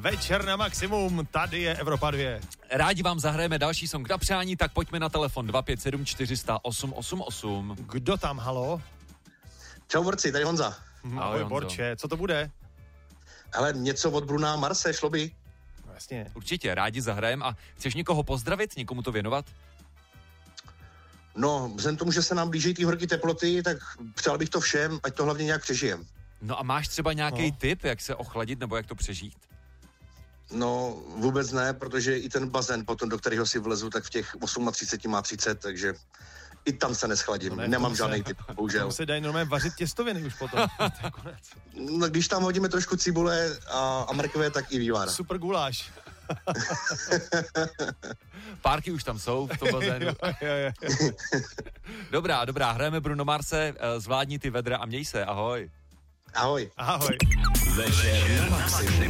Večer na maximum, tady je Evropa 2. Rádi vám zahrajeme další song na přání, tak pojďme na telefon 257 400 888. Kdo tam, halo? Čau borci, tady Honza. Ahoj Borče, co to bude? Hele, něco od Bruna Marse, šlo by? Jasně. Určitě, rádi zahrajem. A chceš někoho pozdravit, někomu to věnovat? No, vzhledem tomu, že se nám blíží ty horké teploty, tak přál bych to všem, ať to hlavně nějak přežijem. No a máš třeba nějaký tip, jak se ochladit nebo jak to přežít? No, vůbec ne, protože i ten bazén potom, do kterého si vlezu, tak v těch 38 má 30, takže i tam se neschladím. Nemám žádný tip, bohužel. Tam se dají normálně vařit těstoviny už potom. To je konec. No, když tam hodíme trošku cibule a mrkve, tak i vývar. Super guláš. Párky už tam jsou v tom bazénu. jo. Dobrá, hrajeme Bruno Marse, zvládni ty vedra a měj se, ahoj. Ahoj. Ahoj. Večer na maximum.